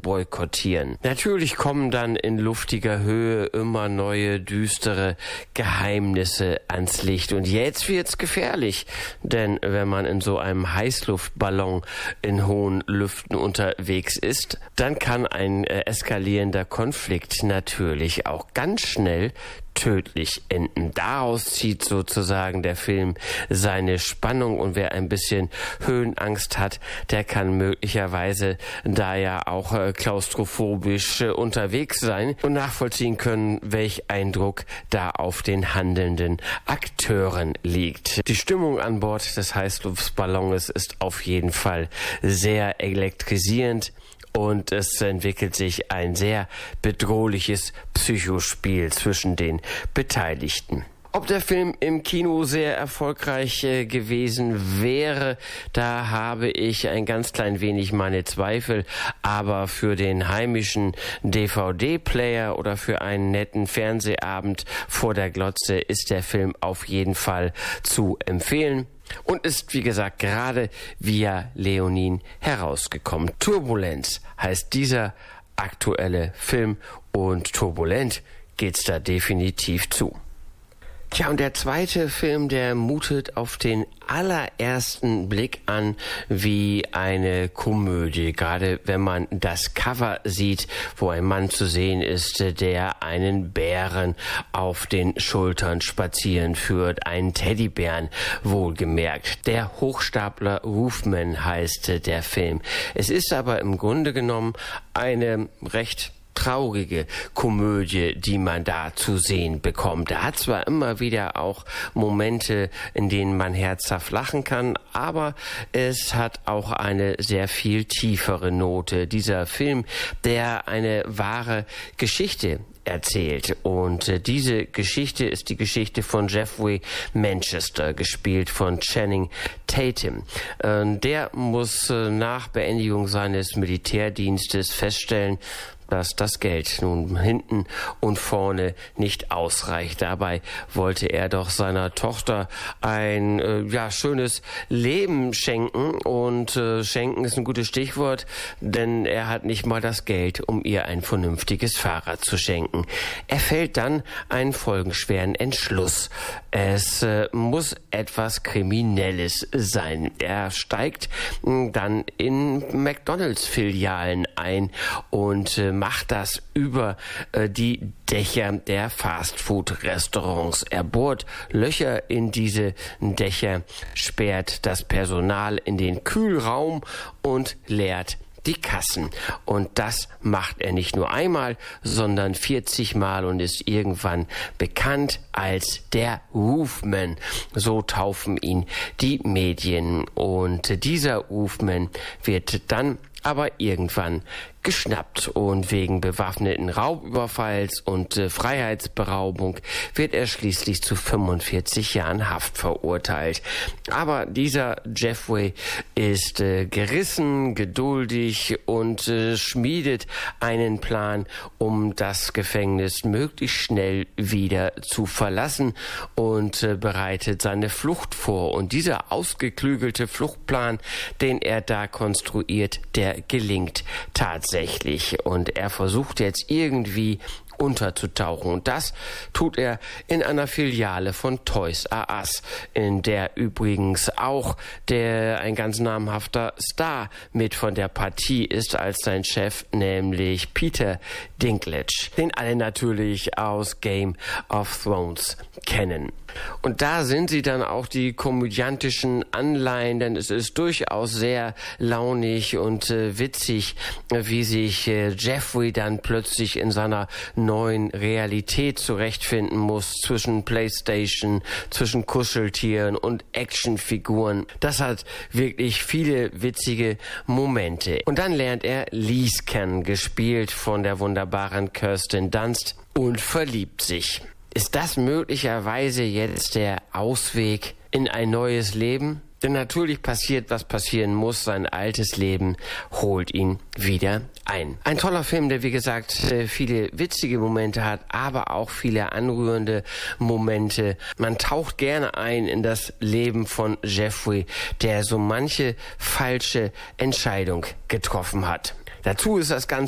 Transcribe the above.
boykottieren. Natürlich kommen dann in luftiger Höhe immer neue, düstere Geheimnisse ans Licht. Und jetzt wird's gefährlich, denn wenn man in so einem Heißluftballon in hohen Lüften unterwegs ist, dann kann ein eskalierender Konflikt natürlich auch ganz schnell tödlich enden. Daraus zieht sozusagen der Film seine Spannung, und wer ein bisschen Höhenangst hat, der kann möglicherweise da ja auch klaustrophobisch unterwegs sein und nachvollziehen können, welch Eindruck da auf den handelnden Akteuren liegt. Die Stimmung an Bord des Heißluftballons ist auf jeden Fall sehr elektrisierend. Und es entwickelt sich ein sehr bedrohliches Psychospiel zwischen den Beteiligten. Ob der Film im Kino sehr erfolgreich gewesen wäre, da habe ich ein ganz klein wenig meine Zweifel. Aber für den heimischen DVD-Player oder für einen netten Fernsehabend vor der Glotze ist der Film auf jeden Fall zu empfehlen. Und ist, wie gesagt, gerade via Leonin herausgekommen. Turbulenz heißt dieser aktuelle Film, und turbulent geht's da definitiv zu. Tja, und der zweite Film, der mutet auf den allerersten Blick an wie eine Komödie. Gerade wenn man das Cover sieht, wo ein Mann zu sehen ist, der einen Bären auf den Schultern spazieren führt, einen Teddybären wohlgemerkt. Der Hochstapler Roofman heißt der Film. Es ist aber im Grunde genommen eine recht traurige Komödie, die man da zu sehen bekommt. Er hat zwar immer wieder auch Momente, in denen man herzhaft lachen kann, aber es hat auch eine sehr viel tiefere Note. Dieser Film, der eine wahre Geschichte erzählt. Und diese Geschichte ist die Geschichte von Jeffrey Manchester, gespielt von Channing Tatum. Der muss nach Beendigung seines Militärdienstes feststellen, dass das Geld nun hinten und vorne nicht ausreicht. Dabei wollte er doch seiner Tochter ein schönes Leben schenken, und schenken ist ein gutes Stichwort, denn er hat nicht mal das Geld, um ihr ein vernünftiges Fahrrad zu schenken. Er fällt dann einen folgenschweren Entschluss. Es muss etwas Kriminelles sein. Er steigt dann in McDonald's-Filialen ein und macht das über die Dächer der Fastfood-Restaurants. Er bohrt Löcher in diese Dächer, sperrt das Personal in den Kühlraum und leert die Kassen. Und das macht er nicht nur einmal, sondern 40 Mal und ist irgendwann bekannt als der Roofman. So taufen ihn die Medien. Und dieser Roofman wird dann aber irgendwann geschnappt, und wegen bewaffneten Raubüberfalls und Freiheitsberaubung wird er schließlich zu 45 Jahren Haft verurteilt. Aber dieser Jeffrey ist gerissen, geduldig und schmiedet einen Plan, um das Gefängnis möglichst schnell wieder zu verlassen, und bereitet seine Flucht vor. Und dieser ausgeklügelte Fluchtplan, den er da konstruiert, der gelingt tatsächlich. Und er versucht jetzt irgendwie unterzutauchen. Und das tut er in einer Filiale von Toys R Us, in der übrigens auch ein ganz namhafter Star mit von der Partie ist als sein Chef, nämlich Peter Dinklage, den alle natürlich aus Game of Thrones kennen. Und da sind sie dann auch die komödiantischen Anleihen, denn es ist durchaus sehr launig und witzig, wie sich Jeffrey dann plötzlich in seiner neuen Realität zurechtfinden muss, zwischen Playstation, zwischen Kuscheltieren und Actionfiguren. Das hat wirklich viele witzige Momente. Und dann lernt er Lise kennen, gespielt von der wunderbaren Kirsten Dunst, und verliebt sich. Ist das möglicherweise jetzt der Ausweg in ein neues Leben? Denn natürlich passiert, was passieren muss. Sein altes Leben holt ihn wieder ein. Ein toller Film, der wie gesagt viele witzige Momente hat, aber auch viele anrührende Momente. Man taucht gerne ein in das Leben von Jeffrey, der so manche falsche Entscheidung getroffen hat. Dazu ist das Ganze